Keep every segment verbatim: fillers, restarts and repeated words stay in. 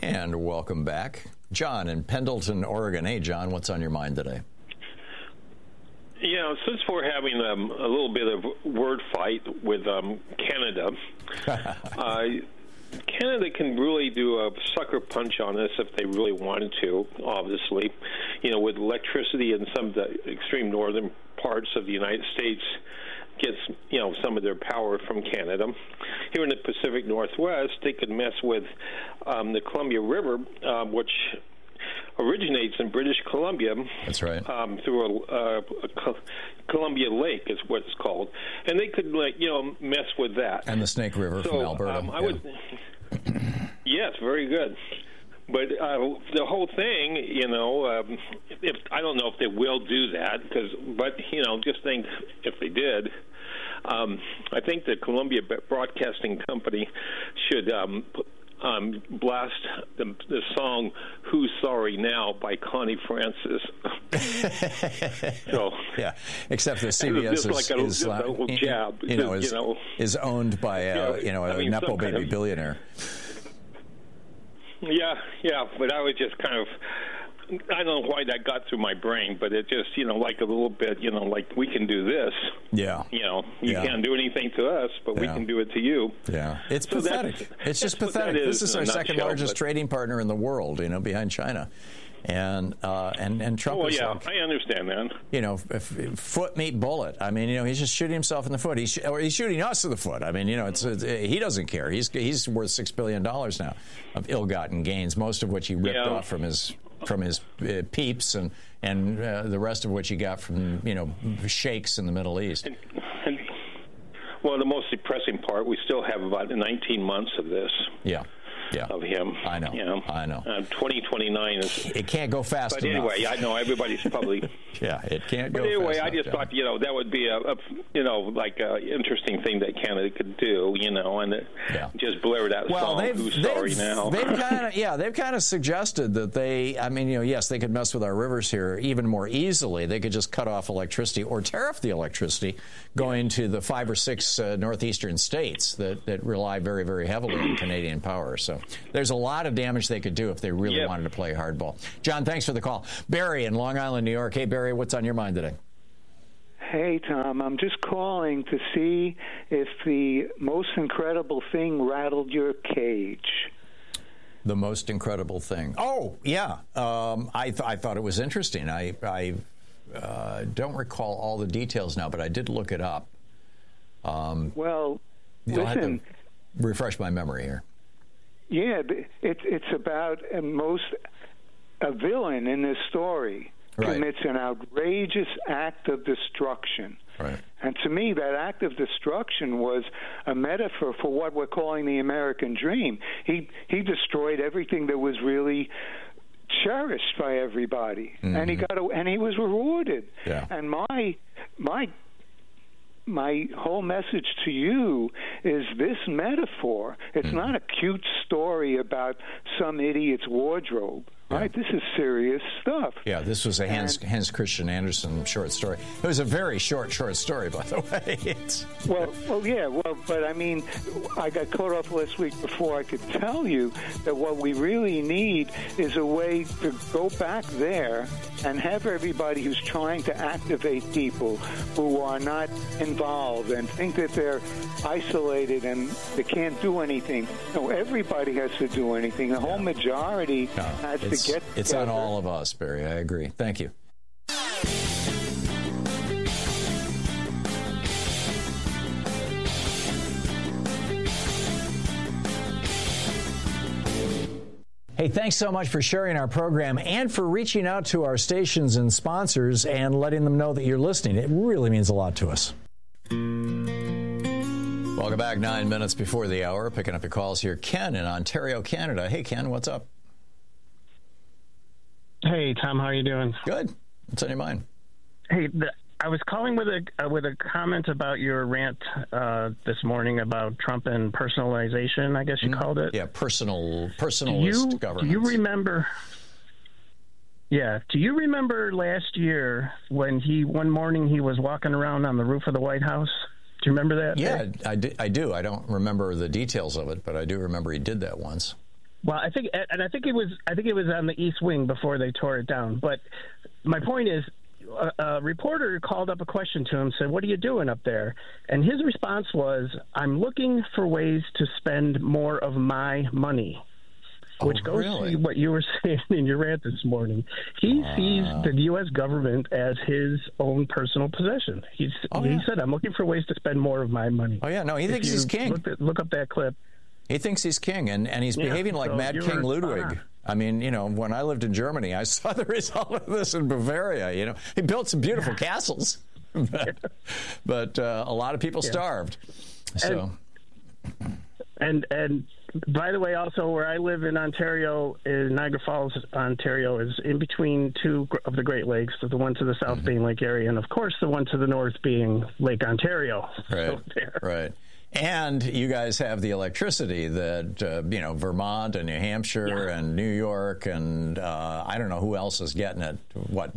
And welcome back. John in Pendleton, Oregon. Hey, John, what's on your mind today? Yeah, since we're having um, a little bit of word fight with um, Canada, uh, Canada can really do a sucker punch on us if they really wanted to, obviously. You know, with electricity in some of the extreme northern parts of the United States gets, you know, some of their power from Canada. Here in the Pacific Northwest, they could mess with um, the Columbia River, uh, which originates in British Columbia. That's right. Um, through a, a, a Columbia Lake is what it's called, and they could, like, you know, mess with that. And the Snake River so, from Alberta. Um, I yeah. would. Yes, very good. But uh, the whole thing, you know, um, if I don't know if they will do that, because, but you know, just think if they did, um, I think the Columbia Broadcasting Company should um, um, blast the, the song "Who's Sorry Now" by Connie Francis. So yeah, except that C B S is, like a, is, uh, a jab, you know, is, you know, is owned by a, yeah, you know, a I mean, nepo baby kind of, billionaire. Yeah, yeah, but I was just kind of, I don't know why that got through my brain, but it just, you know, like a little bit, you know, like we can do this. Yeah. You know, you yeah. can't do anything to us, but yeah. we can do it to you. Yeah. It's so pathetic. It's just pathetic. Is this is our second nutshell, largest but... trading partner in the world, you know, behind China. And uh, and and Trump oh, is yeah, like, I understand that. You know, if, if foot meet bullet. I mean, you know, he's just shooting himself in the foot. He's or he's shooting us in the foot. I mean, you know, it's, it's he doesn't care. He's he's worth six billion dollars now of ill-gotten gains, most of which he ripped yeah. off from his from his uh, peeps, and and uh, the rest of which he got from, you know, sheikhs in the Middle East. And, and, well, the most depressing part, we still have about nineteen months of this. Yeah. Yeah. Of him. I know. You know I know. Uh, twenty twenty-nine is. It can't go fast but enough. But anyway, I know everybody's probably. yeah, it can't but go anyway, fast I enough, just John. thought, you know, that would be a, a you know, like a interesting thing that Canada could do, you know, and it, yeah. just blare that well, song, they've, "Who's they've, Sorry Now." They've kind of, yeah, they've kind of suggested that they, I mean, you know, yes, they could mess with our rivers here even more easily. They could just cut off electricity or tariff the electricity going to the five or six uh, northeastern states that, that rely very, very heavily on Canadian power. So there's a lot of damage they could do if they really yep. wanted to play hardball. John, thanks for the call. Barry in Long Island, New York. Hey, Barry, what's on your mind today? Hey, Tom, I'm just calling to see if the most incredible thing rattled your cage. The most incredible thing. Oh, yeah. Um, I, th- I thought it was interesting. I, I uh, don't recall all the details now, but I did look it up. Um, well, I'll have listen. to refresh my memory here. Yeah, it, it's about a most a villain in this story right. commits an outrageous act of destruction. Right. And to me, that act of destruction was a metaphor for what we're calling the American dream. He he destroyed everything that was really cherished by everybody, mm-hmm. and he got a, and he was rewarded. Yeah. And my my. My whole message to you is this metaphor. It's mm-hmm. not a cute story about some idiot's wardrobe, yeah. right? This is serious stuff. Yeah, this was a Hans, and, Hans Christian Andersen short story. It was a very short, short story, by the way. It's well, well, yeah, well, but I mean, I got caught up last week before I could tell you that what we really need is a way to go back there and have everybody who's trying to activate people who are not involved and think that they're isolated and they can't do anything. No, everybody has to do anything. The yeah. whole majority no, has to get together. It's on all of us, Barry. I agree. Thank you. Hey, thanks so much for sharing our program and for reaching out to our stations and sponsors and letting them know that you're listening. It really means a lot to us. Welcome back. Nine minutes before the hour. Picking up your calls here. Ken in Ontario, Canada. Hey, Ken, what's up? Hey, Tom, how are you doing? Good. What's on your mind? Hey, the, I was calling with a uh, with a comment about your rant uh, this morning about Trump and personalization, I guess you mm-hmm. called it. Yeah, personal, personalist do you, governance. Do you remember? Yeah. Do you remember last year when he one morning he was walking around on the roof of the White House? Do you remember that? Yeah, I do, I do. I don't remember the details of it, but I do remember he did that once. Well, I think, and I think it was, I think it was on the East Wing before they tore it down. But my point is, a, a reporter called up a question to him, said, "What are you doing up there?" And his response was, "I'm looking for ways to spend more of my money." Which oh, goes really? to what you were saying in your rant this morning. He uh, sees the U S government as his own personal possession. He's, oh, he yeah. said, "I'm looking for ways to spend more of my money." Oh, yeah. No, he thinks he's king. Look, at, look up that clip. He thinks he's king, and, and he's yeah, behaving like so Mad King Ludwig. I mean, you know, when I lived in Germany, I saw the result of this in Bavaria. You know, he built some beautiful castles, but, but uh, a lot of people yeah. starved. So, and, and and by the way, also where I live in Ontario, in Niagara Falls, Ontario, is in between two of the Great Lakes. The one to the south mm-hmm. being Lake Erie, and of course the one to the north being Lake Ontario. Right. Right. And you guys have the electricity that, uh, you know, Vermont and New Hampshire yeah. and New York and uh, I don't know who else is getting it. What?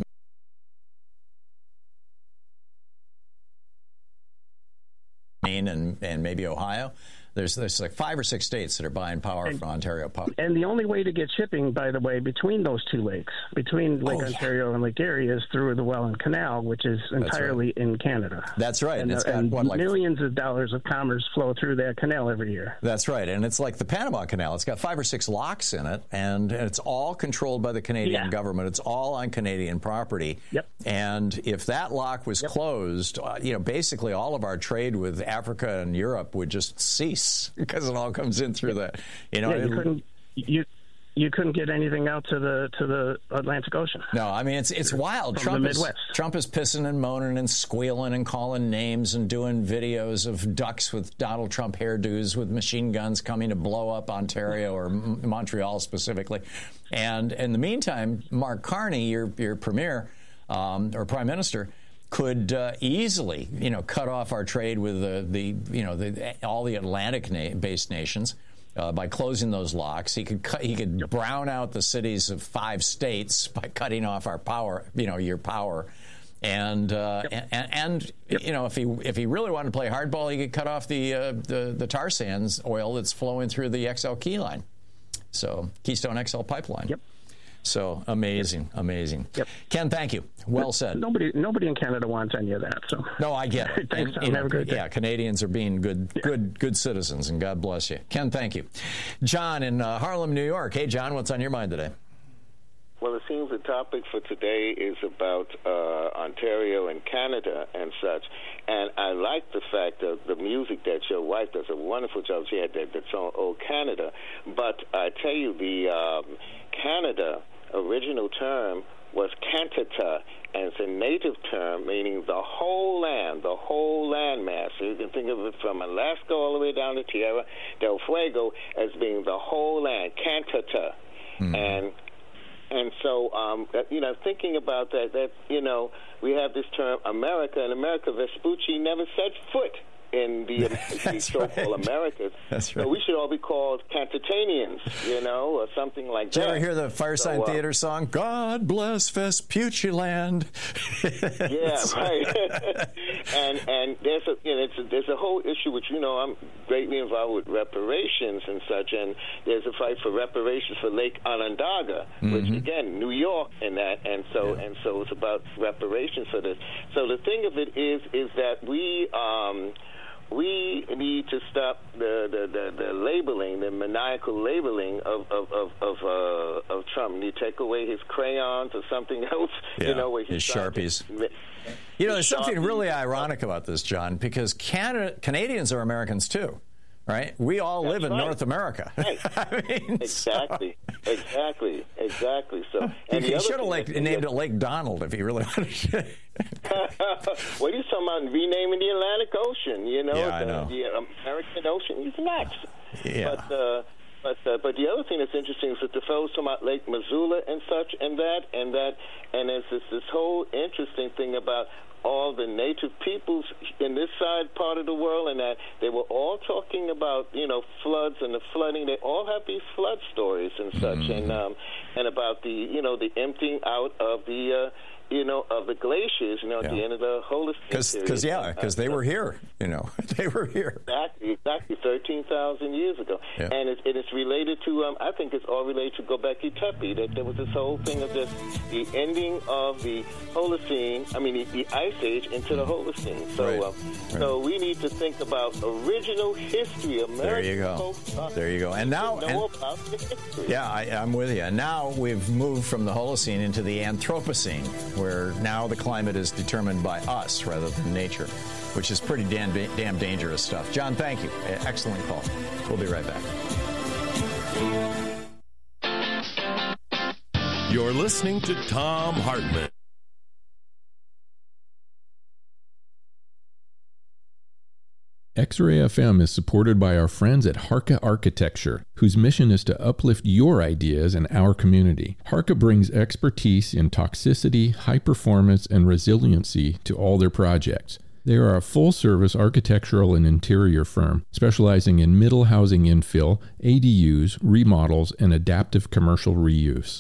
Maine and, and maybe Ohio. There's there's like five or six states that are buying power and, from Ontario Power. And the only way to get shipping, by the way, between those two lakes, between Lake oh, Ontario yeah. and Lake Erie, is through the Welland Canal, which is entirely right. in Canada. That's right. And, and, it's got, and what, like, millions of dollars of commerce flow through that canal every year. That's right. And it's like the Panama Canal. It's got five or six locks in it, and it's all controlled by the Canadian yeah. government. It's all on Canadian property. Yep. And if that lock was yep. closed, uh, you know, basically all of our trade with Africa and Europe would just cease because it all comes in through that. You know, yeah, you couldn't you you couldn't get anything out to the to the Atlantic Ocean. No, I mean it's it's wild. From Trump the is Midwest. Trump is pissing and moaning and squealing and calling names and doing videos of ducks with Donald Trump hairdos with machine guns coming to blow up Ontario or M- Montreal specifically. And in the meantime, Mark Carney, your your premier um, or prime minister, could uh, easily, you know, cut off our trade with the, the you know, the, all the Atlantic-based na- nations uh, by closing those locks. He could cut, he could brown out the cities of five states by cutting off our power, you know, your power. And uh, yep. and, and yep. you know, if he if he really wanted to play hardball, he could cut off the uh, the the tar sands oil that's flowing through the X L Key line, so Keystone X L pipeline. Yep. So amazing, amazing. Yep. Ken, thank you. Well said. Nobody, nobody in Canada wants any of that. So no, I get it. Thanks. And, You know, have a great day. Yeah, Canadians are being good, yeah. good, good citizens, and God bless you. Ken, thank you. John in uh, Harlem, New York. Hey, John, what's on your mind today? Well, it seems the topic for today is about uh, Ontario and Canada and such. And I like the fact of the music that your wife does a wonderful job. She had that, that song, "Oh Canada." But I tell you, the um, Canada original term was cantata, and it's a native term meaning the whole land, the whole landmass. So you can think of it from Alaska all the way down to Tierra del Fuego as being the whole land, cantata. Mm-hmm. And and so, um, you know, thinking about that, that, you know, we have this term America, and America Vespucci never set foot in the, the so-called right. Americas. That's right. So we should all be called Cantatanians, you know, or something like Did that. you ever hear the Firesign so, uh, Theater song, God bless Vespucci land? Yeah, right. and and there's a, you know, it's a, there's a whole issue which, you know, I'm greatly involved with reparations and such, and there's a fight for reparations for Lake Onondaga, mm-hmm. which, again, New York and that, and so yeah. and so it's about reparations for this. So the thing of it is, is that we... Um, We need to stop the, the, the, the labeling, the maniacal labeling of of of of, uh, of Trump. You take away his crayons or something else, yeah, you know, where his Sharpies. To, you know, there's something really ironic about this, John, because Canada, Canadians are Americans too. Right? We all That's live in right. North America. Right. I mean, exactly. So. Exactly. Exactly. So, and he should have like, named it Lake Donald if he really wanted to. What are you talking about? Renaming the Atlantic Ocean? You know, yeah, I the, know. the American Ocean. He's nuts. Yeah. But, uh, but, uh, but the other thing that's interesting is that the fellows talking about Lake Missoula and such, and that, and that, and there's this, this whole interesting thing about all the native peoples in this side part of the world, and that they were all talking about, you know, floods and the flooding. They all have these flood stories and such, mm-hmm. and um, and about the, you know, the emptying out of the uh, you know, of the glaciers, you know, yeah. at the end of the Holocene. Because, yeah, because they were here, you know. They were here. Exactly, exactly, thirteen thousand years ago. Yeah. And it, it, it's related to, um, I think it's all related to Göbekli Tepe, that there was this whole thing of this, the ending of the Holocene, I mean, the, the Ice Age into the Holocene. So, right. um, right. so we need to think about original history. American there you go. Folks, there you go. And now, know and, about the history. yeah, I, I'm with you. And now we've moved from the Holocene into the Anthropocene, where now the climate is determined by us rather than nature, which is pretty damn, damn dangerous stuff. John, thank you. Excellent call. We'll be right back. You're listening to Thom Hartmann. X-Ray F M is supported by our friends at Harka Architecture, whose mission is to uplift your ideas in our community. Harka brings expertise in toxicity, high performance, and resiliency to all their projects. They are a full-service architectural and interior firm specializing in middle housing infill, A D Us, remodels, and adaptive commercial reuse.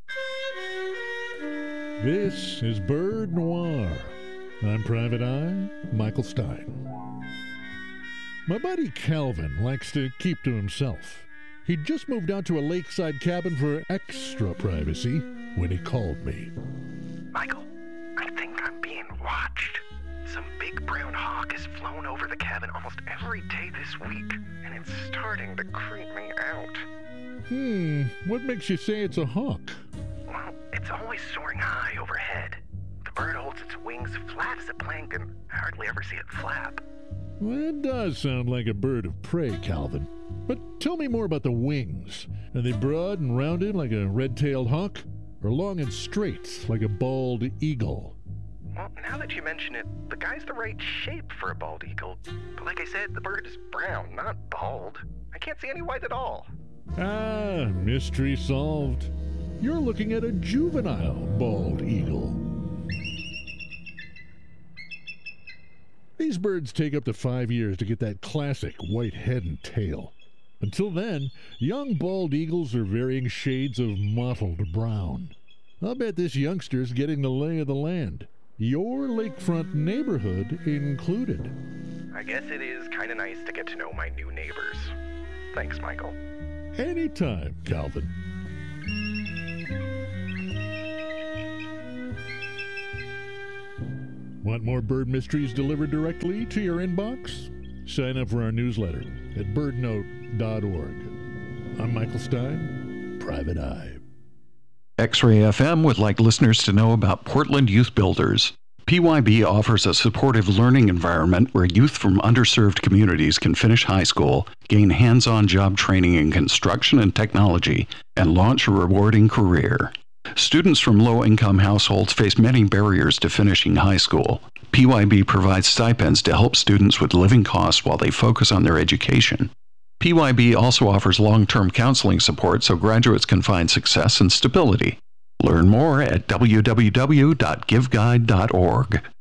This is Bird Noir. I'm Private Eye, Michael Stein. My buddy Calvin likes to keep to himself. He'd just moved out to a lakeside cabin for extra privacy when he called me. Michael, I think I'm being watched. Some big brown hawk has flown over the cabin almost every day this week, and it's starting to creep me out. Hmm, what makes you say it's a hawk? Well, it's always soaring high overhead. The bird holds its wings flat as a plank, and I hardly ever see it flap. Well, it does sound like a bird of prey, Calvin. But tell me more about the wings. Are they broad and rounded like a red-tailed hawk? Or long and straight like a bald eagle? Well, now that you mention it, the guy's the right shape for a bald eagle. But like I said, the bird is brown, not bald. I can't see any white at all. Ah, mystery solved. You're looking at a juvenile bald eagle. These birds take up to five years to get that classic white head and tail. Until then, young bald eagles are varying shades of mottled brown. I'll bet this youngster's getting the lay of the land. Your lakefront neighborhood included. I guess it is kind of nice to get to know my new neighbors. Thanks, Michael. Anytime, Calvin. Want more bird mysteries delivered directly to your inbox? Sign up for our newsletter at bird note dot org. I'm Michael Stein, Private Eye. X-Ray F M would like listeners to know about Portland Youth Builders. P Y B offers a supportive learning environment where youth from underserved communities can finish high school, gain hands-on job training in construction and technology, and launch a rewarding career. Students from low-income households face many barriers to finishing high school. P Y B provides stipends to help students with living costs while they focus on their education. P Y B also offers long-term counseling support so graduates can find success and stability. Learn more at w w w dot give guide dot org.